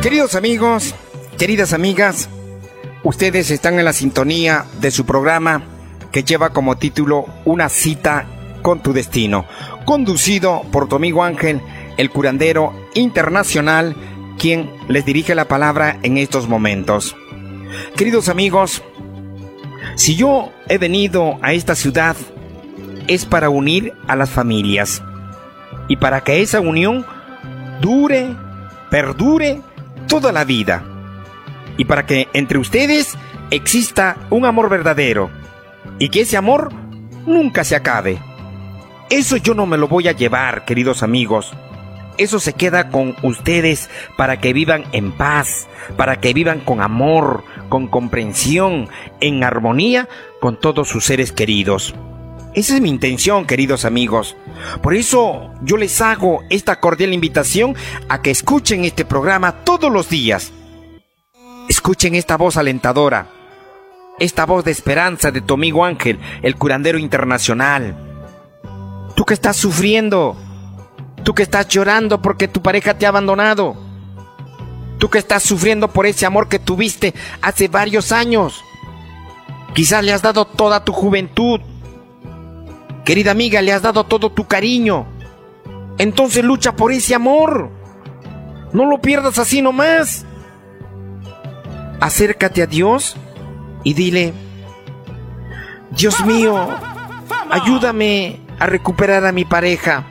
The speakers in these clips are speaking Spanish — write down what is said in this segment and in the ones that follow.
Queridos amigos, queridas amigas, ustedes están en la sintonía de su programa que lleva como título Una cita con tu destino, conducido por tu amigo Ángel, el curandero internacional, quien les dirige la palabra en estos momentos. Queridos amigos, si yo he venido a esta ciudad es para unir a las familias y para que esa unión dure, perdure toda la vida, y para que entre ustedes exista un amor verdadero y que ese amor nunca se acabe. Eso yo no me lo voy a llevar, queridos amigos. Eso se queda con ustedes para que vivan en paz, para que vivan con amor, con comprensión, en armonía con todos sus seres queridos. Esa es mi intención, queridos amigos. Por eso yo les hago esta cordial invitación a que escuchen este programa todos los días. Escuchen esta voz alentadora, esta voz de esperanza de tu amigo Ángel, el curandero internacional. Tú que estás sufriendo, tú que estás llorando porque tu pareja te ha abandonado, tú que estás sufriendo por ese amor que tuviste hace varios años. Quizás le has dado toda tu juventud. Querida amiga, le has dado todo tu cariño. Entonces lucha por ese amor. No lo pierdas así nomás. Acércate a Dios y dile: Dios mío, ayúdame a recuperar a mi pareja.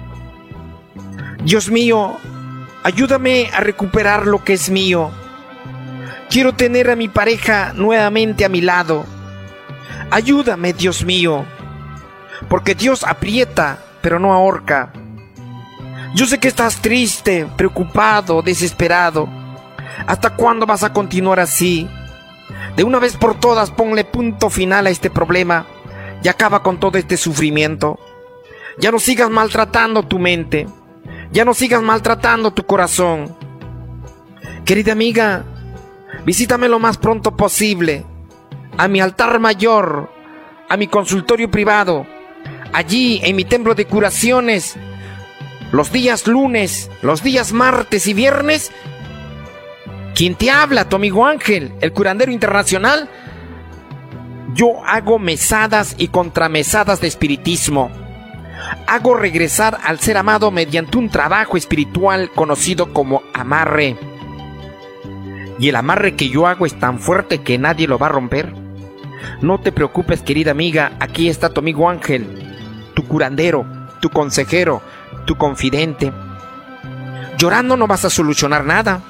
Dios mío, ayúdame a recuperar lo que es mío. Quiero tener a mi pareja nuevamente a mi lado. Ayúdame, Dios mío. Porque Dios aprieta, pero no ahorca. Yo sé que estás triste, preocupado, desesperado. ¿Hasta cuándo vas a continuar así? De una vez por todas ponle punto final a este problema y acaba con todo este sufrimiento. Ya no sigas maltratando tu mente. Ya no sigas maltratando tu corazón. Querida amiga, visítame lo más pronto posible a mi altar mayor, a mi consultorio privado, allí en mi templo de curaciones, los días lunes, los días martes y viernes. ¿Quién te habla? Tu amigo Ángel, el curandero internacional. Yo hago mesadas y contramesadas de espiritismo. Hago regresar al ser amado mediante un trabajo espiritual conocido como amarre. Y el amarre que yo hago es tan fuerte que nadie lo va a romper. No te preocupes, querida amiga, aquí está tu amigo Ángel, tu curandero, tu consejero, tu confidente. Llorando no vas a solucionar nada.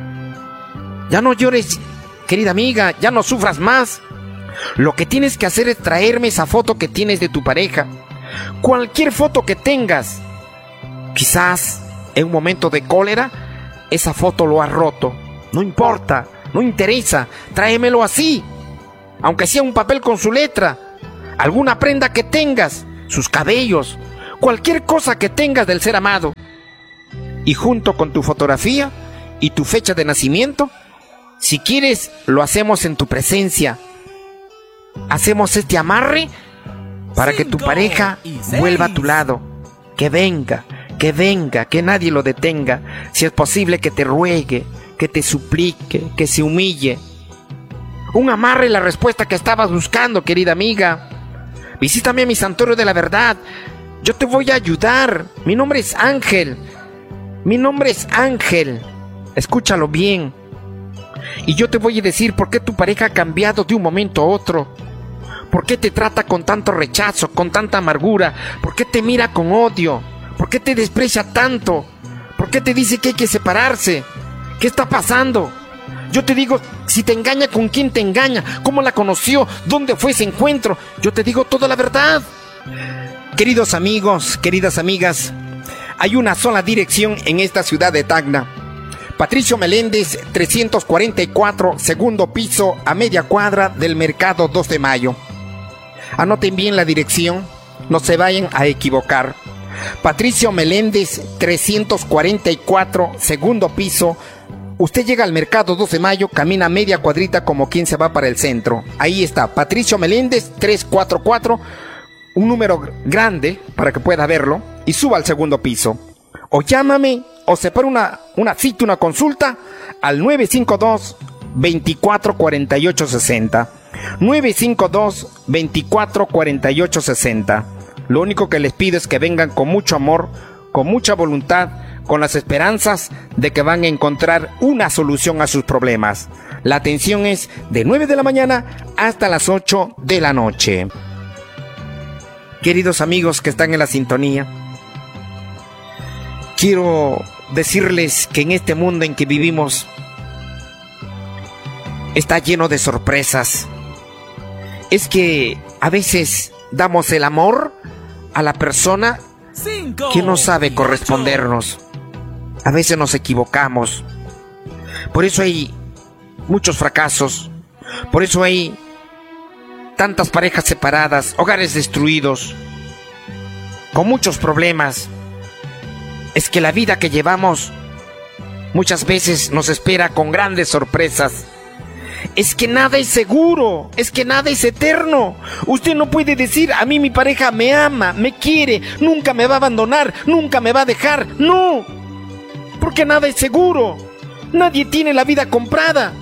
Ya no llores, querida amiga, ya no sufras más. Lo que tienes que hacer es traerme esa foto que tienes de tu pareja. Cualquier foto que tengas. Quizás en un momento de cólera esa foto lo has roto. No importa, no interesa, tráemelo así. Aunque sea un papel con su letra, alguna prenda que tengas, sus cabellos, cualquier cosa que tengas del ser amado. Y junto con tu fotografía y tu fecha de nacimiento, si quieres, lo hacemos en tu presencia. Hacemos este amarre para que tu pareja vuelva a tu lado. Que venga, que nadie lo detenga. Si es posible, que te ruegue, que te suplique, que se humille. Un amarre es la respuesta que estabas buscando, querida amiga. Visítame a mi santuario de la verdad. Yo te voy a ayudar. Mi nombre es Ángel. Mi nombre es Ángel. Escúchalo bien. Y yo te voy a decir por qué tu pareja ha cambiado de un momento a otro. ¿Por qué te trata con tanto rechazo, con tanta amargura? ¿Por qué te mira con odio? ¿Por qué te desprecia tanto? ¿Por qué te dice que hay que separarse? ¿Qué está pasando? Yo te digo, si te engaña, ¿con quién te engaña? ¿Cómo la conoció? ¿Dónde fue ese encuentro? Yo te digo toda la verdad. Queridos amigos, queridas amigas, hay una sola dirección en esta ciudad de Tacna. Patricio Meléndez, 344, segundo piso, a media cuadra del Mercado 2 de Mayo. Anoten bien la dirección, no se vayan a equivocar. Patricio Meléndez, 344, segundo piso. Usted llega al Mercado 2 de Mayo, camina media cuadrita como quien se va para el centro. Ahí está, Patricio Meléndez, 344, un número grande para que pueda verlo, y suba al segundo piso. o llámame o separa una cita, una consulta al 952-244860. 952-244860. Lo único que les pido es que vengan con mucho amor, con mucha voluntad, con las esperanzas de que van a encontrar una solución a sus problemas. La atención es de 9 de la mañana hasta las 8 de la noche. Queridos amigos que están en la sintonía, quiero decirles que en este mundo en que vivimos está lleno de sorpresas. Es que a veces damos el amor a la persona que no sabe correspondernos. A veces nos equivocamos. Por eso hay muchos fracasos. Por eso hay tantas parejas separadas, hogares destruidos, con muchos problemas. Es que la vida que llevamos muchas veces nos espera con grandes sorpresas. Es que nada es seguro, es que nada es eterno. Usted no puede decir, a mí mi pareja me ama, me quiere, nunca me va a abandonar, nunca me va a dejar. No, porque nada es seguro. Nadie tiene la vida comprada.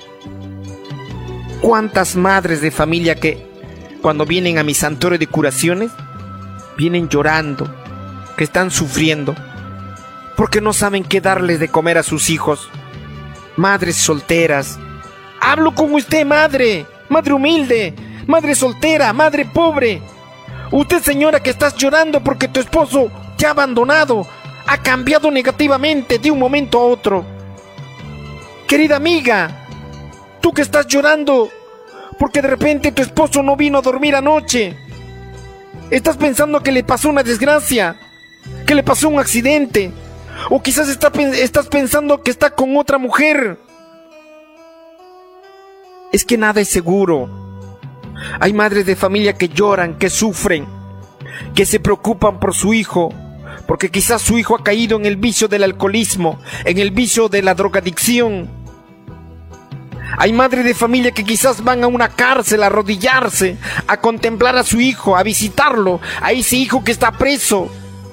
¿Cuántas madres de familia que cuando vienen a mi santuario de curaciones vienen llorando, que están sufriendo porque no saben qué darles de comer a sus hijos? Madres solteras. Hablo con usted, madre humilde, madre soltera, madre pobre. Usted, señora, que estás llorando porque tu esposo te ha abandonado, ha cambiado negativamente de un momento a otro. Querida amiga, tú que estás llorando porque de repente tu esposo no vino a dormir anoche. Estás pensando que le pasó una desgracia, que le pasó un accidente, o quizás estás pensando que está con otra mujer. Es que nada es seguro. Hay madres de familia que lloran, que sufren, que se preocupan por su hijo, porque quizás su hijo ha caído en el vicio del alcoholismo, en el vicio de la drogadicción. Hay madres de familia que quizás van a una cárcel a arrodillarse, a contemplar a su hijo, a visitarlo, a ese hijo que está preso.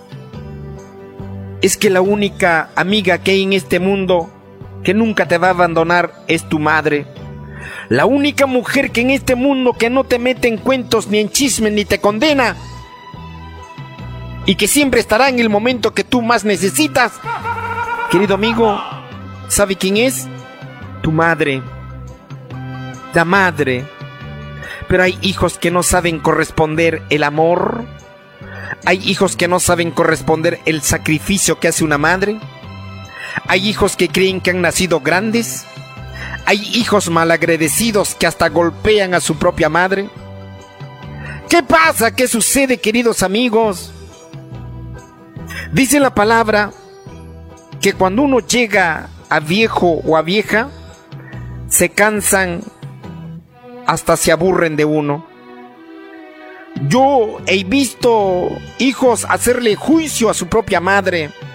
Es que la única amiga que hay en este mundo que nunca te va a abandonar es tu madre. La única mujer que en este mundo que no te mete en cuentos ni en chismes ni te condena, y que siempre estará en el momento que tú más necesitas. Querido amigo, ¿sabe quién es? Tu madre. La madre. Pero hay hijos que no saben corresponder el amor. Hay hijos que no saben corresponder el sacrificio que hace una madre. Hay hijos que creen que han nacido grandes. Hay hijos malagradecidos que hasta golpean a su propia madre. ¿Qué pasa? ¿Qué sucede, queridos amigos? Dice la palabra que cuando uno llega a viejo o a vieja, se cansan, hasta se aburren de uno. Yo he visto hijos hacerle juicio a su propia madre.